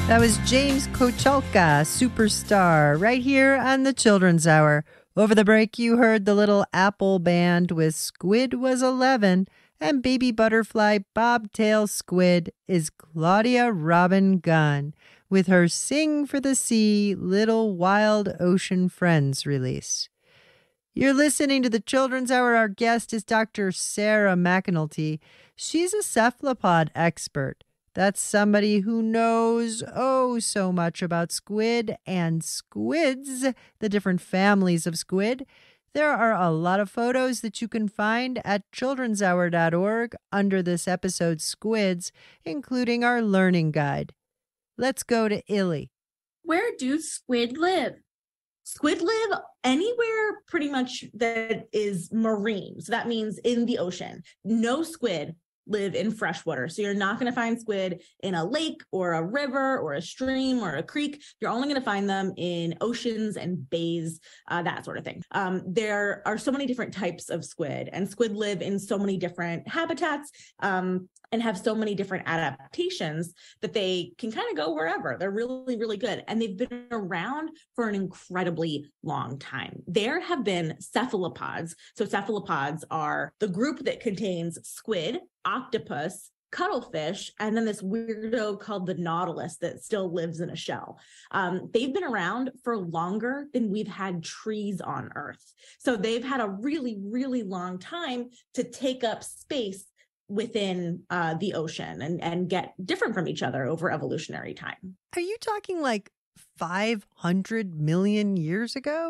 That was James Kochalka, Superstar, right here on the Children's Hour. Over the break, you heard the Little Apple Band with Squid Was 11, and Baby Butterfly Bobtail Squid is Claudia Robin Gunn with her Sing for the Sea, Little Wild Ocean Friends release. You're listening to the Children's Hour. Our guest is Dr. Sarah McAnulty. She's a cephalopod expert. That's somebody who knows so much about squid and squids, the different families of squid. There are a lot of photos that you can find at childrenshour.org under this episode's squids, including our learning guide. Let's go to Illy. Where do squid live? Squid live anywhere pretty much that is marine. So that means in the ocean. No squid live in freshwater. So you're not going to find squid in a lake or a river or a stream or a creek. You're only going to find them in oceans and bays, that sort of thing. There are so many different types of squid, and squid live in so many different habitats and have so many different adaptations that they can kind of go wherever. They're really, really good. And they've been around for an incredibly long time. There have been cephalopods. So cephalopods are the group that contains squid, octopus, cuttlefish, and then this weirdo called the nautilus that still lives in a shell. They've been around for longer than we've had trees on Earth. So they've had a really, really long time to take up space within the ocean and get different from each other over evolutionary time. Are you talking like 500 million years ago?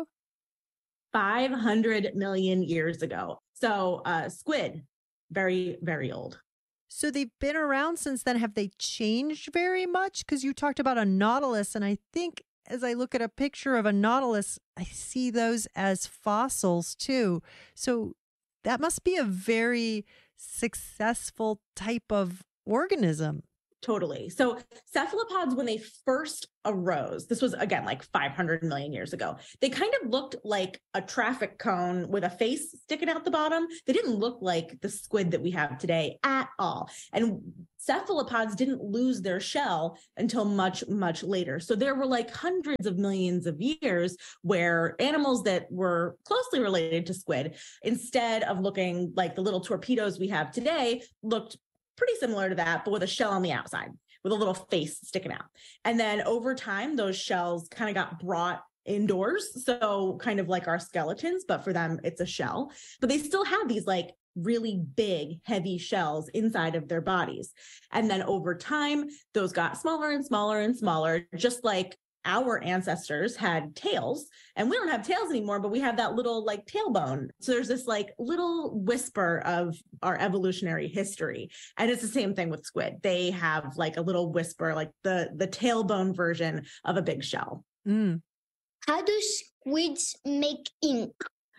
500 million years ago. So squid, very, very old. So they've been around since then. Have they changed very much? Because you talked about a nautilus, and I think as I look at a picture of a nautilus, I see those as fossils too. So that must be a very successful type of organism. Totally. So cephalopods, when they first arose, this was again like 500 million years ago, they kind of looked like a traffic cone with a face sticking out the bottom. They didn't look like the squid that we have today at all. And cephalopods didn't lose their shell until much, much later. So there were like hundreds of millions of years where animals that were closely related to squid, instead of looking like the little torpedoes we have today, looked pretty similar to that, but with a shell on the outside, with a little face sticking out. And then over time, those shells kind of got brought indoors. So kind of like our skeletons, but for them, it's a shell. But they still have these like really big, heavy shells inside of their bodies. And then over time, those got smaller and smaller and smaller, just like our ancestors had tails, and we don't have tails anymore, but we have that little like tailbone. So there's this like little whisper of our evolutionary history. And it's the same thing with squid. They have like a little whisper, like the tailbone version of a big shell. Mm. How do squids make ink?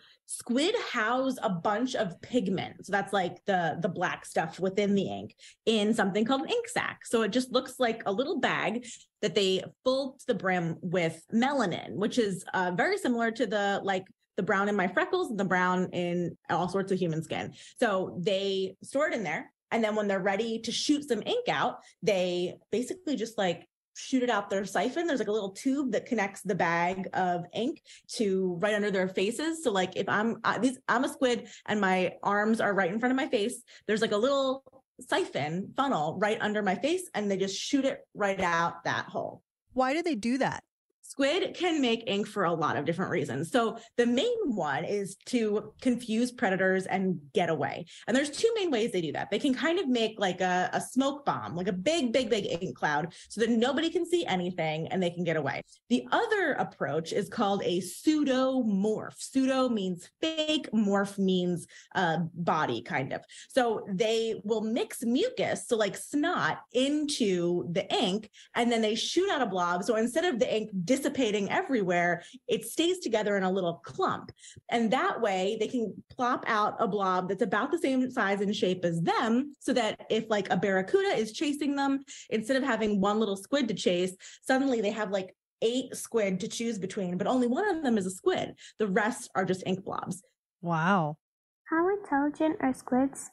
Squid house a bunch of pigment. So that's like the black stuff within the ink in something called an ink sac. So it just looks like a little bag that they fill to the brim with melanin, which is very similar to the brown in my freckles and the brown in all sorts of human skin. So they store it in there. And then when they're ready to shoot some ink out, they basically just like shoot it out their siphon. There's like a little tube that connects the bag of ink to right under their faces. So like if I'm a squid and my arms are right in front of my face, there's like a little siphon funnel right under my face, and they just shoot it right out that hole. Why do they do that? Squid can make ink for a lot of different reasons. So the main one is to confuse predators and get away. And there's two main ways they do that. They can kind of make like a smoke bomb, like a big, big, big ink cloud so that nobody can see anything and they can get away. The other approach is called a pseudomorph. Pseudo means fake, morph means body kind of. So they will mix mucus, so like snot, into the ink, and then they shoot out a blob. So instead of the ink dissipating everywhere, it stays together in a little clump. And that way they can plop out a blob that's about the same size and shape as them, so that if like a barracuda is chasing them, instead of having one little squid to chase, suddenly they have like 8 squid to choose between, but only one of them is a squid. The rest are just ink blobs. Wow. How intelligent are squids?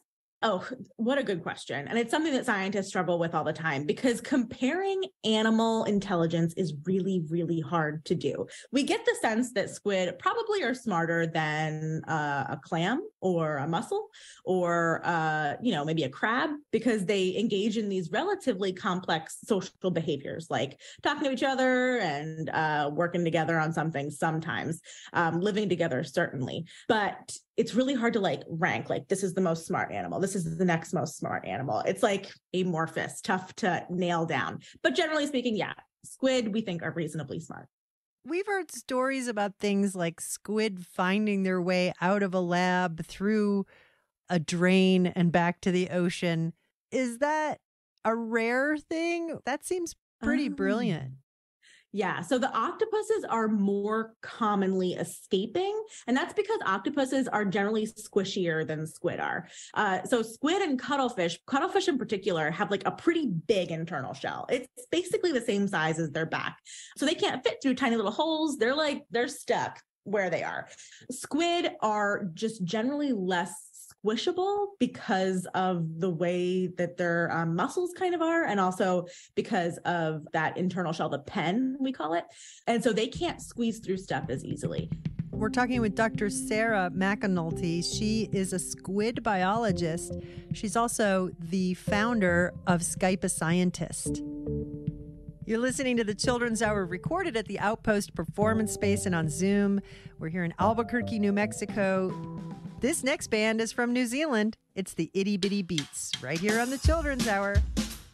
Oh, what a good question. And it's something that scientists struggle with all the time because comparing animal intelligence is really, really hard to do. We get the sense that squid probably are smarter than a clam or a mussel or, maybe a crab because they engage in these relatively complex social behaviors like talking to each other and working together on something sometimes, living together certainly. But it's really hard to rank, this is the most smart animal. This is the next most smart animal. It's amorphous, tough to nail down. But generally speaking, yeah, squid we think are reasonably smart. We've heard stories about things like squid finding their way out of a lab through a drain and back to the ocean. Is that a rare thing? That seems pretty brilliant. Yeah. So the octopuses are more commonly escaping, and that's because octopuses are generally squishier than squid are. So squid and cuttlefish in particular, have a pretty big internal shell. It's basically the same size as their back. So they can't fit through tiny little holes. They're stuck where they are. Squid are just generally less squishable because of the way that their muscles kind of are, and also because of that internal shell, the pen, we call it. And so they can't squeeze through stuff as easily. We're talking with Dr. Sarah McAnulty. She is a squid biologist. She's also the founder of Skype a Scientist. You're listening to the Children's Hour, recorded at the Outpost Performance Space and on Zoom. We're here in Albuquerque, New Mexico. This next band is from New Zealand. It's the Itty Bitty Beats, right here on the Children's Hour.